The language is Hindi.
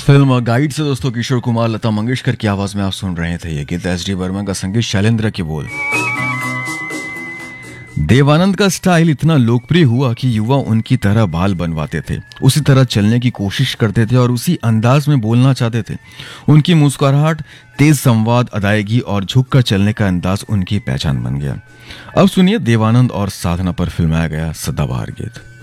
फिल्म गाइड से दोस्तों किशोर कुमार लता मंगेशकर की आवाज में आप सुन रहे थे ये गीत। एस डी वर्मा का संगीत, शैलेंद्र के बोल। देवानंद का स्टाइल इतना लोकप्रिय हुआ कि युवा उनकी तरह बाल बनवाते थे, उसी तरह चलने की कोशिश करते थे और उसी अंदाज में बोलना चाहते थे। उनकी मुस्कुराहट, तेज संवाद, अदायगी और झुककर चलने का अंदाज उनकी पहचान बन गया। अब सुनिए देवानंद और साधना पर फिल्माया गया सदाबहार गीत।